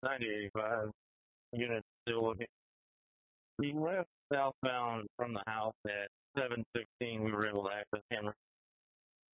9085 unit still looking. He left southbound from the house at 7:16. We were able to access him